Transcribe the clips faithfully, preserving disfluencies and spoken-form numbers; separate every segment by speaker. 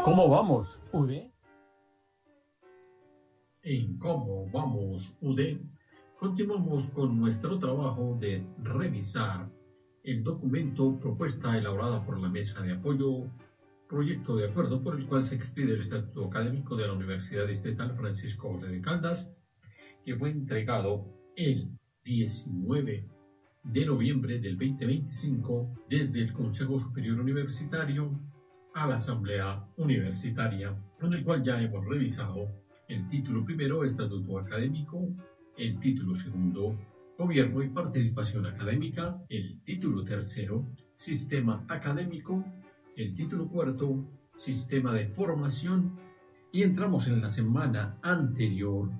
Speaker 1: ¿Cómo vamos, U D?
Speaker 2: En ¿Cómo vamos, U D? Continuamos con nuestro trabajo de revisar el documento propuesta elaborada por la Mesa de Apoyo, proyecto de acuerdo por el cual se expide el Estatuto Académico de la Universidad Distrital Francisco José de Caldas, que fue entregado el diecinueve de noviembre del veinte veinticinco desde el Consejo Superior Universitario a la Asamblea Universitaria, con el cual ya hemos revisado el título primero, Estatuto Académico, el título segundo, Gobierno y Participación Académica, el título tercero, Sistema Académico, el título cuarto, Sistema de Formación, y entramos en la semana anterior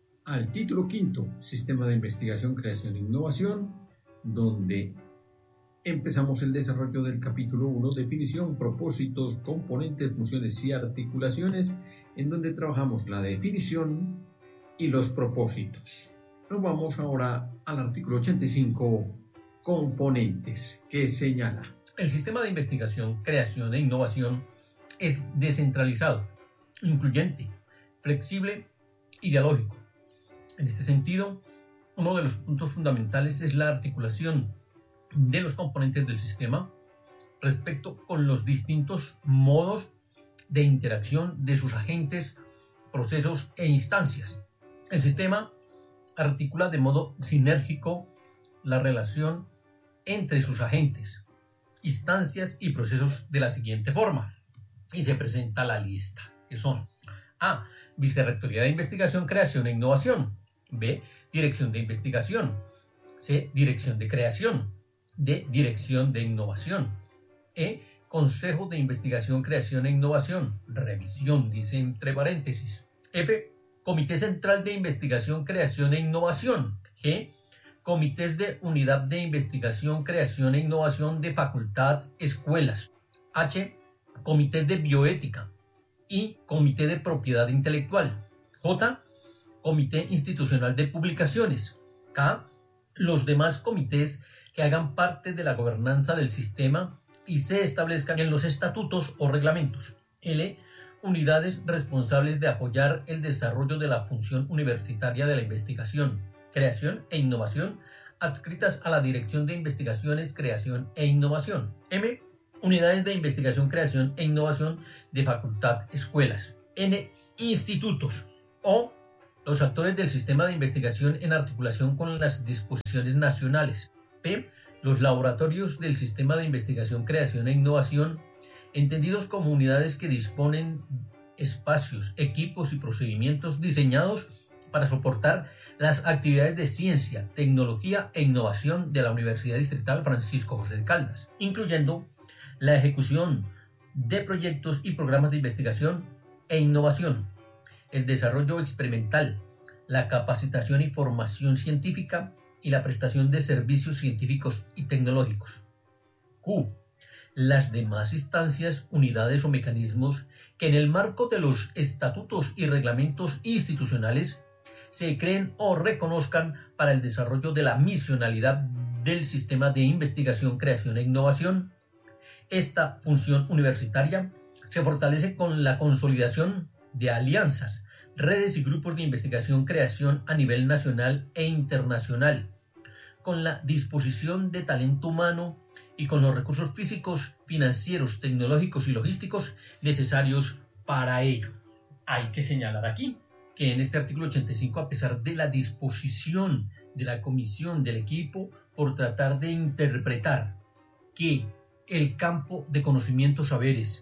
Speaker 2: al título quinto, Sistema de Investigación, Creación e Innovación, donde empezamos el desarrollo del capítulo uno, definición, propósitos, componentes, funciones y articulaciones, en donde trabajamos la definición y los propósitos. Nos vamos ahora al artículo ochenta y cinco, componentes, que señala:
Speaker 3: el sistema de investigación, creación e innovación es descentralizado, incluyente, flexible y dialógico. En este sentido, uno de los puntos fundamentales es la articulación de los componentes del sistema respecto con los distintos modos de interacción de sus agentes, procesos e instancias. El sistema articula de modo sinérgico la relación entre sus agentes, instancias y procesos de la siguiente forma, y se presenta la lista, que son: A. Vicerrectoría de Investigación, Creación e Innovación. B. Dirección de Investigación. C. Dirección de Creación. D. Dirección de Innovación. E. Consejo de Investigación, Creación e Innovación. Revisión, dice entre paréntesis. F. Comité Central de Investigación, Creación e Innovación. G. Comités de Unidad de Investigación, Creación e Innovación de Facultad, Escuelas. H. Comité de Bioética. I. Comité de Propiedad Intelectual. J. Comité Institucional de Publicaciones. K. Los demás comités que hagan parte de la gobernanza del sistema y se establezcan en los estatutos o reglamentos. L. Unidades responsables de apoyar el desarrollo de la función universitaria de la investigación, creación e innovación, adscritas a la Dirección de Investigaciones, Creación e Innovación. M. Unidades de investigación, creación e innovación de facultad, escuelas. N. Institutos. O los actores del sistema de investigación en articulación con las disposiciones nacionales. P. Los laboratorios del sistema de investigación, creación e innovación, entendidos como unidades que disponen espacios, equipos y procedimientos diseñados para soportar las actividades de ciencia, tecnología e innovación de la Universidad Distrital Francisco José de Caldas, incluyendo la ejecución de proyectos y programas de investigación e innovación, el desarrollo experimental, la capacitación y formación científica y la prestación de servicios científicos y tecnológicos. Q. Las demás instancias, unidades o mecanismos que en el marco de los estatutos y reglamentos institucionales se creen o reconozcan para el desarrollo de la misionalidad del sistema de investigación, creación e innovación. Esta función universitaria se fortalece con la consolidación de alianzas, redes y grupos de investigación, creación a nivel nacional e internacional, con la disposición de talento humano y con los recursos físicos, financieros, tecnológicos y logísticos necesarios para ello. Hay que señalar aquí que en este artículo ochenta y cinco, a pesar de la disposición de la comisión del equipo por tratar de interpretar que el campo de conocimientos saberes,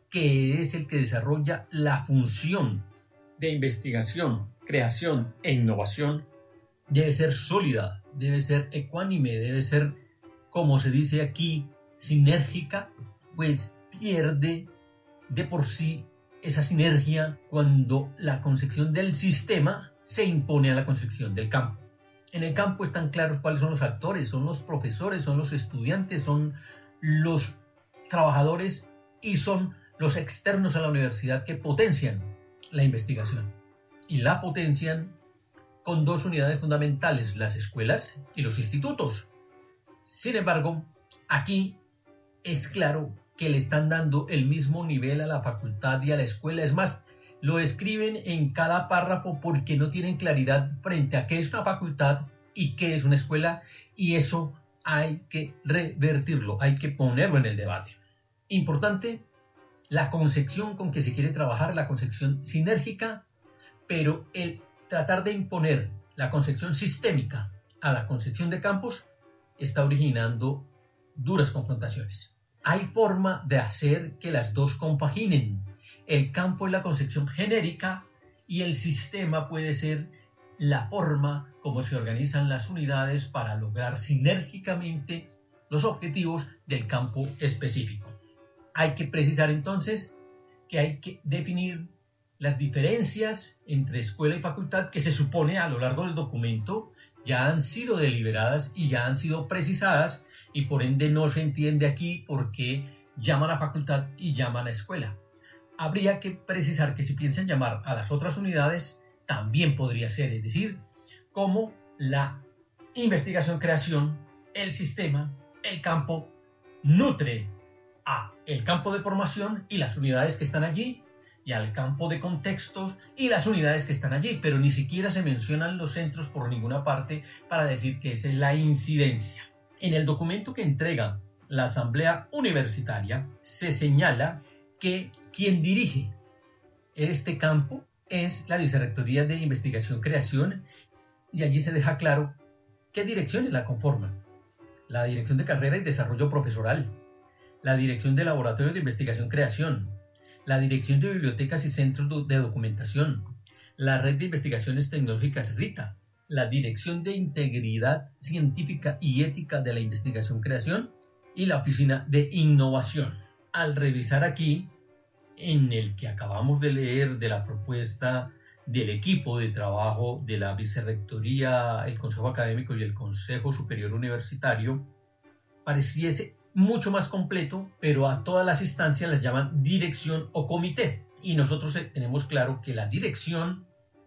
Speaker 3: que es el que desarrolla la función de investigación, creación e innovación, debe ser sólida, debe ser ecuánime, debe ser, como se dice aquí, sinérgica, pues pierde de por sí esa sinergia cuando la concepción del sistema se impone a la concepción del campo. En el campo están claros cuáles son los actores, son los profesores, son los estudiantes, son los trabajadores y son los externos a la universidad que potencian la investigación. Y la potencian con dos unidades fundamentales, las escuelas y los institutos. Sin embargo, aquí es claro que le están dando el mismo nivel a la facultad y a la escuela. Es más, lo escriben en cada párrafo porque no tienen claridad frente a qué es una facultad y qué es una escuela, y eso hay que revertirlo, hay que ponerlo en el debate. Importante, la concepción con que se quiere trabajar, la concepción sinérgica, pero el tratar de imponer la concepción sistémica a la concepción de campos está originando duras confrontaciones. Hay forma de hacer que las dos compaginen. El campo es la concepción genérica y el sistema puede ser la forma como se organizan las unidades para lograr sinérgicamente los objetivos del campo específico. Hay que precisar entonces que hay que definir las diferencias entre escuela y facultad que se supone a lo largo del documento ya han sido deliberadas y ya han sido precisadas, y por ende no se entiende aquí por qué llaman a facultad y llaman a escuela. Habría que precisar que si piensan llamar a las otras unidades también podría ser, es decir, como la investigación-creación, el sistema, el campo nutre a el campo de formación y las unidades que están allí, y al campo de contextos y las unidades que están allí, pero ni siquiera se mencionan los centros por ninguna parte para decir que esa es la incidencia. En el documento que entrega la Asamblea Universitaria se señala que quien dirige este campo es la Vicerrectoría de Investigación-Creación, y allí se deja claro qué direcciones la conforman: la Dirección de Carrera y Desarrollo Profesoral, la Dirección de Laboratorios de Investigación-Creación, la Dirección de Bibliotecas y Centros de Documentación, la Red de Investigaciones Tecnológicas RITA, la Dirección de Integridad Científica y Ética de la Investigación-Creación y la Oficina de Innovación. Al revisar aquí, en el que acabamos de leer de la propuesta del equipo de trabajo de la Vicerrectoría, el Consejo Académico y el Consejo Superior Universitario, pareciese mucho más completo, pero a todas las instancias las llaman dirección o comité. Y nosotros tenemos claro que la dirección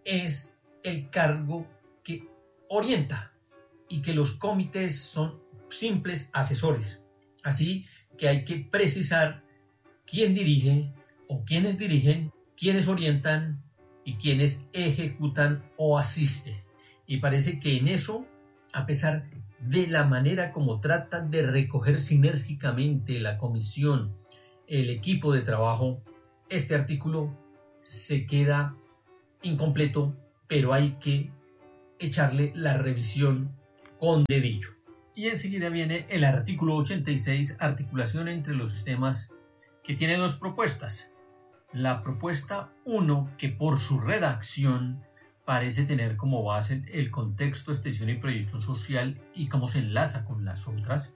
Speaker 3: es el cargo que orienta y que los comités son simples asesores. Así que hay que precisar quién dirige o quiénes dirigen, quiénes orientan y quiénes ejecutan o asisten. Y parece que en eso, a pesar de la manera como trata de recoger sinérgicamente la comisión, el equipo de trabajo, este artículo se queda incompleto, pero hay que echarle la revisión con dedillo. Y enseguida viene el artículo ochenta y seis, articulación entre los sistemas, que tiene dos propuestas. La propuesta uno, que por su redacción parece tener como base el contexto, extensión y proyección social y cómo se enlaza con las otras.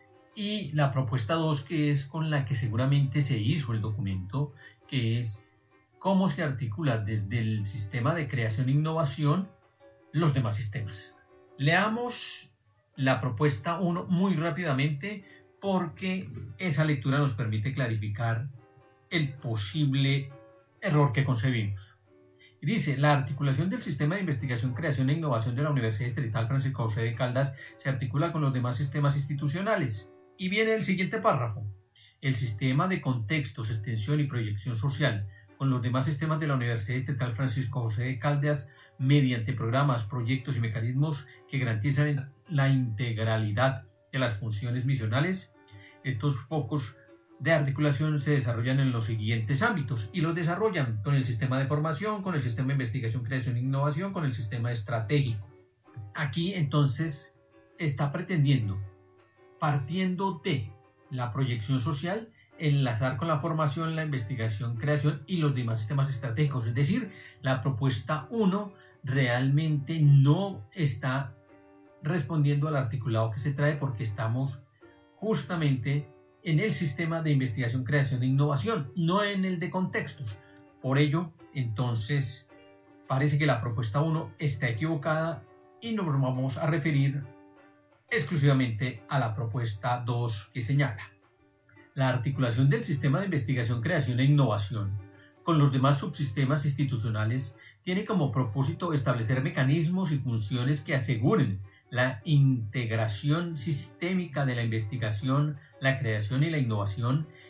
Speaker 3: Y la propuesta dos, que es con la que seguramente se hizo el documento, que es cómo se articula desde el sistema de creación e innovación los demás sistemas. Leamos la propuesta uno muy rápidamente, porque esa lectura nos permite clarificar el posible error que concebimos. Y dice: la articulación del sistema de investigación, creación e innovación de la Universidad Distrital Francisco José de Caldas se articula con los demás sistemas institucionales. Y viene el siguiente párrafo: el sistema de contextos, extensión y proyección social con los demás sistemas de la Universidad Distrital Francisco José de Caldas, mediante programas, proyectos y mecanismos que garantizan la integralidad de las funciones misionales. Estos focos de articulación se desarrollan en los siguientes ámbitos y los desarrollan con el sistema de formación, con el sistema de investigación, creación e innovación, con el sistema estratégico. Aquí entonces está pretendiendo, partiendo de la proyección social, enlazar con la formación, la investigación, creación y los demás sistemas estratégicos. Es decir, la propuesta uno realmente no está respondiendo al articulado que se trae, porque estamos justamente en el sistema de investigación, creación e innovación, no en el de contextos. Por ello, entonces, parece que la propuesta uno está equivocada y nos vamos a referir exclusivamente a la propuesta dos, que señala: la articulación del sistema de investigación, creación e innovación con los demás subsistemas institucionales tiene como propósito establecer mecanismos y funciones que aseguren la integración sistémica de la investigación, la creación y la innovación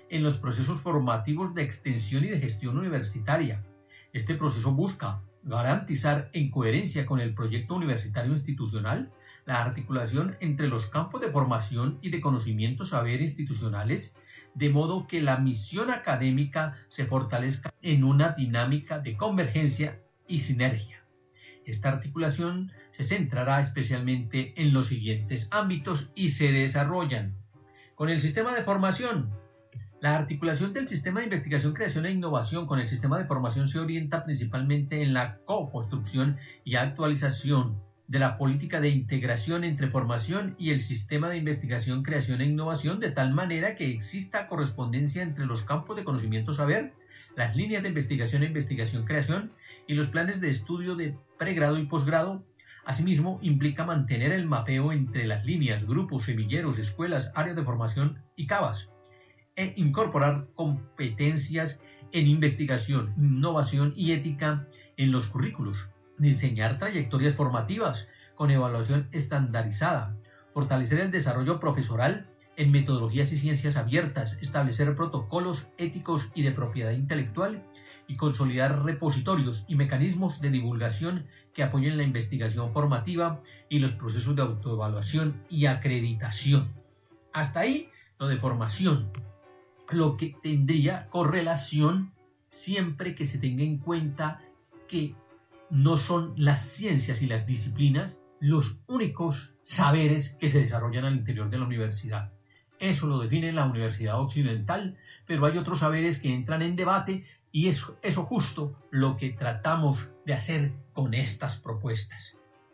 Speaker 3: en los procesos formativos de extensión y de gestión universitaria. Este proceso busca garantizar, en coherencia con el proyecto universitario institucional, la articulación entre los campos de formación y de conocimiento saber institucionales, de modo que la misión académica se fortalezca en una dinámica de convergencia y sinergia. Esta articulación se centrará especialmente en los siguientes ámbitos y se desarrollan. Con el sistema de formación. La articulación del sistema de investigación, creación e innovación con el sistema de formación se orienta principalmente en la co-construcción y actualización de la política de integración entre formación y el sistema de investigación, creación e innovación, de tal manera que exista correspondencia entre los campos de conocimiento saber, las líneas de investigación e investigación, creación y los planes de estudio de pregrado y posgrado. Asimismo, implica mantener el mapeo entre las líneas, grupos, semilleros, escuelas, áreas de formación y cavas, e incorporar competencias en investigación, innovación y ética en los currículos. Diseñar trayectorias formativas con evaluación estandarizada, fortalecer el desarrollo profesoral en metodologías y ciencias abiertas, establecer protocolos éticos y de propiedad intelectual y consolidar repositorios y mecanismos de divulgación que apoyen la investigación formativa y los procesos de autoevaluación y acreditación. Hasta ahí lo de formación, lo que tendría correlación siempre que se tenga en cuenta que no son las ciencias y las disciplinas los únicos saberes que se desarrollan al interior de la universidad. Eso lo define la Universidad Occidental, pero hay otros saberes que entran en debate y es eso justo lo que tratamos de hacer con estas propuestas.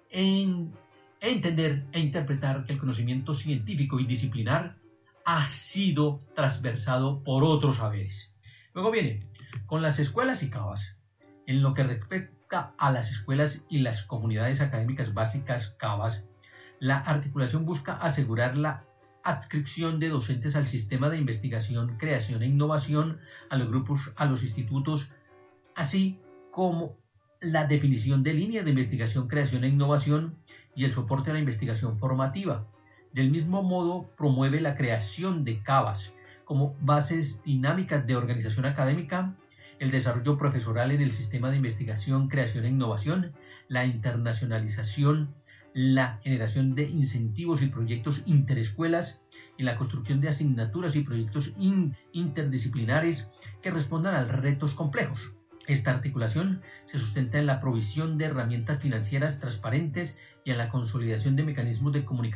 Speaker 3: En entender e interpretar que el conocimiento científico y disciplinar ha sido transversado por otros saberes. Luego viene, con las escuelas y cavas, en lo que respecta a las escuelas y las comunidades académicas básicas cavas, la articulación busca asegurar la adscripción de docentes al sistema de investigación, creación e innovación, a los grupos, a los institutos, así como la definición de líneas de investigación, creación e innovación y el soporte a la investigación formativa. Del mismo modo, promueve la creación de cavas como bases dinámicas de organización académica, el desarrollo profesoral en el sistema de investigación, creación e innovación, la internacionalización, la generación de incentivos y proyectos interescuelas y la construcción de asignaturas y proyectos in- interdisciplinares que respondan a retos complejos. Esta articulación se sustenta en la provisión de herramientas financieras transparentes y en la consolidación de mecanismos de comunicación